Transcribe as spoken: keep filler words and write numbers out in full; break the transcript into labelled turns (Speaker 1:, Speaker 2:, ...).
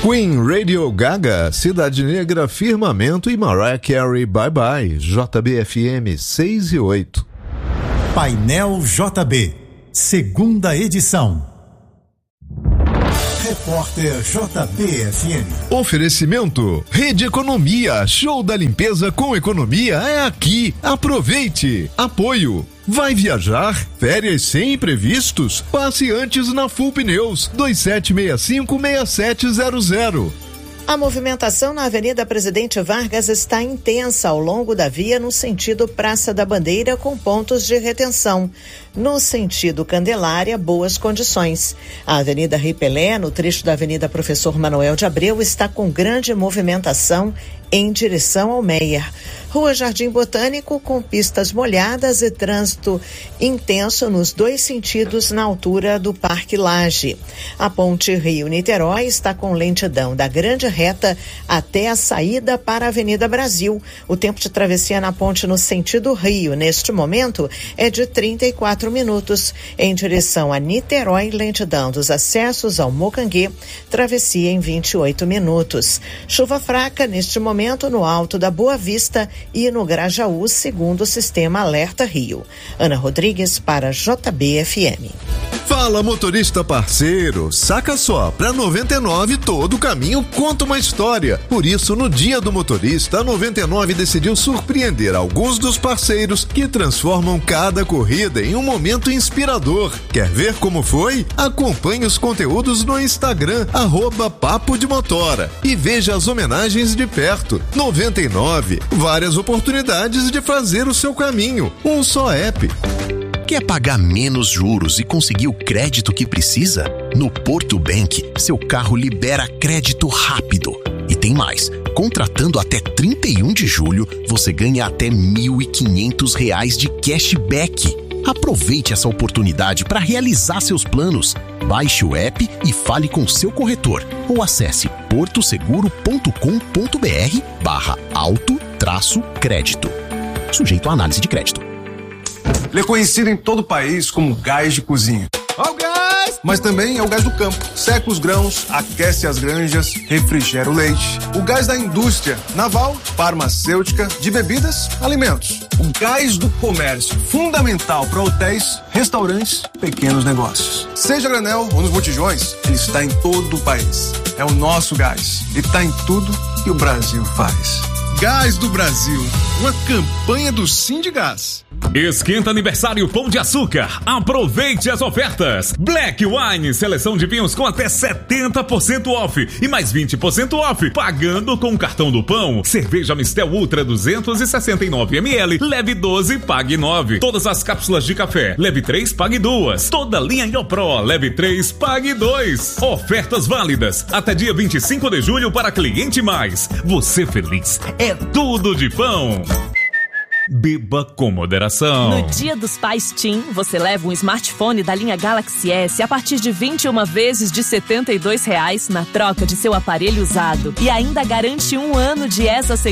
Speaker 1: Queen, Radio Gaga, Cidade Negra, Firmamento e Mariah Carey, Bye Bye, J B F M seis e oito.
Speaker 2: Painel J B, segunda edição. Repórter J B F M.
Speaker 1: Oferecimento, Rede Economia, show da limpeza com economia é aqui, aproveite. Apoio, vai viajar? Férias sem imprevistos? Passe antes na Full Pneus, dois sete seis cinco, seis sete zero zero.
Speaker 3: A movimentação na Avenida Presidente Vargas está intensa ao longo da via no sentido Praça da Bandeira, com pontos de retenção. No sentido Candelária, boas condições. A Avenida Rei Pelé, no trecho da Avenida Professor Manuel de Abreu, está com grande movimentação em direção ao Meier. Rua Jardim Botânico, com pistas molhadas e trânsito intenso nos dois sentidos na altura do Parque Lage. A ponte Rio-Niterói está com lentidão da Grande Reta até a saída para a Avenida Brasil. O tempo de travessia na ponte no sentido Rio, neste momento, é de trinta e quatro minutos. Em direção a Niterói, lentidão dos acessos ao Mocanguê, travessia em vinte e oito minutos. Chuva fraca neste momento no Alto da Boa Vista e no Grajaú, segundo o sistema Alerta Rio. Ana Rodrigues para J B F M.
Speaker 1: Fala, motorista parceiro, saca só, pra noventa e nove todo o caminho conta uma história. Por isso, no Dia do Motorista, a noventa e nove decidiu surpreender alguns dos parceiros que transformam cada corrida em um momento inspirador. Quer ver como foi? Acompanhe os conteúdos no Instagram, arroba Papo de Motora, e veja as homenagens de perto. noventa e nove, várias oportunidades de fazer o seu caminho, um só app.
Speaker 4: Quer pagar menos juros e conseguir o crédito que precisa? No Porto Bank, seu carro libera crédito rápido. E tem mais, contratando até trinta e um de julho, você ganha até mil e quinhentos reais de cashback. Aproveite essa oportunidade para realizar seus planos. Baixe o app e fale com seu corretor ou acesse portoseguro.com.br barra auto traço crédito. Sujeito à análise de crédito.
Speaker 5: Ele é conhecido em todo o país como gás de cozinha. Ó o gás! Mas também é o gás do campo. Seca os grãos, aquece as granjas, refrigera o leite. O gás da indústria naval, farmacêutica, de bebidas, alimentos. O gás do comércio, fundamental para hotéis, restaurantes, pequenos negócios. Seja a granel ou nos botijões, ele está em todo o país. É o nosso gás. E está em tudo que o Brasil faz.
Speaker 6: Gás do Brasil, uma campanha do Sindigás.
Speaker 7: Esquenta aniversário Pão de Açúcar. Aproveite as ofertas. Black Wine, seleção de vinhos com até setenta por cento off e mais vinte por cento off, pagando com o cartão do Pão. Cerveja Mistel Ultra duzentos e sessenta e nove mililitros, leve doze, pague nove. Todas as cápsulas de café, leve três, pague duas. Toda linha Iopro, leve três, pague dois. Ofertas válidas até dia vinte e cinco de julho para cliente mais. Você feliz é tudo de Pão. Beba com moderação.
Speaker 8: No Dia dos Pais TIM, você leva um smartphone da linha Galaxy S a partir de vinte e uma vezes de setenta e dois reais na troca de seu aparelho usado. E ainda garante um ano de essa